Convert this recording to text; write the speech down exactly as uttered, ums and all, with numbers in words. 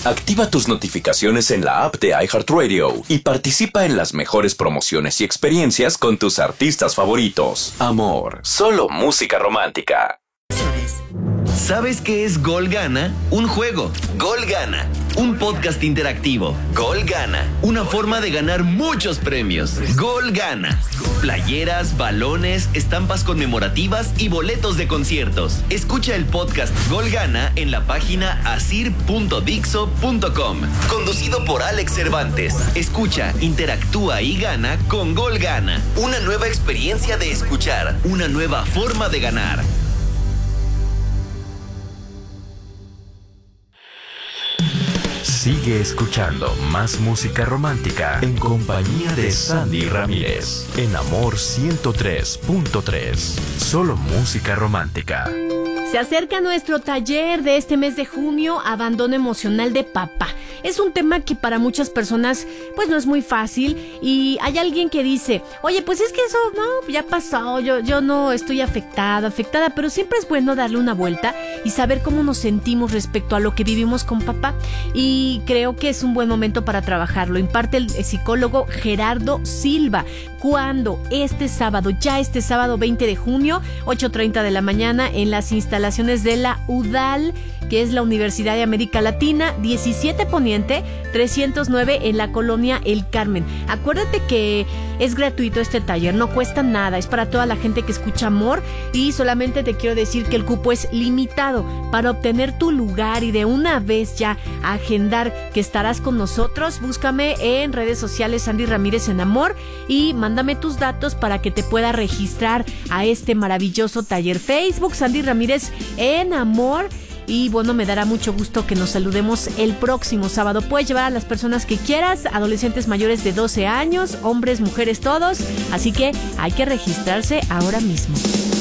Activa tus notificaciones en la app de iHeartRadio y participa en las mejores promociones y experiencias con tus artistas favoritos. Amor, solo música romántica. ¿Sabes qué es Gol Gana? Un juego. Gol Gana. Un podcast interactivo. Gol Gana. Una forma de ganar muchos premios. Gol Gana. Playeras, balones, estampas conmemorativas y boletos de conciertos. Escucha el podcast Gol Gana en la página asir punto dixo punto com. Conducido por Alex Cervantes. Escucha, interactúa y gana con Gol Gana. Una nueva experiencia de escuchar. Una nueva forma de ganar. Sigue escuchando más música romántica en compañía de Sandy Ramírez en Amor ciento tres punto tres. Solo música romántica. Se acerca nuestro taller de este mes de junio, Abandono Emocional de Papá. Es un tema que para muchas personas pues no es muy fácil y hay alguien que dice, oye, pues es que eso no, ya pasó, yo, yo no estoy afectada, afectada, pero siempre es bueno darle una vuelta y saber cómo nos sentimos respecto a lo que vivimos con papá, y creo que es un buen momento para trabajarlo. Imparte el psicólogo Gerardo Silva. ¿Cuándo? Este sábado, ya este sábado veinte de junio, ocho treinta de la mañana, en las instalaciones de la U D A L, que es la Universidad de América Latina, diecisiete Poniente, trescientos nueve, en la colonia El Carmen. Acuérdate que es gratuito este taller, no cuesta nada, es para toda la gente que escucha Amor, y solamente te quiero decir que el cupo es limitado. Para obtener tu lugar y de una vez ya agendar que estarás con nosotros, búscame en redes sociales Sandy Ramírez en Amor y mándame tus datos para que te pueda registrar a este maravilloso taller. Facebook Sandy Ramírez en Amor. Y bueno, me dará mucho gusto que nos saludemos el próximo sábado. Puedes llevar a las personas que quieras, adolescentes mayores de doce años, hombres, mujeres, todos. Así que hay que registrarse ahora mismo.